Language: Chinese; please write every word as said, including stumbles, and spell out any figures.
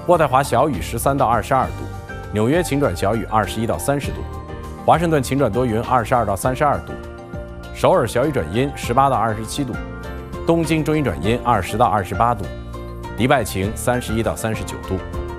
渥太华小雨十三到二十二度，纽约晴转小雨二十一到三十度，华盛顿晴转多云二十二到三十二度，首尔小雨转阴十八到二十七度，东京中阴转阴二十到二十八度，迪拜晴三十一到三十九度。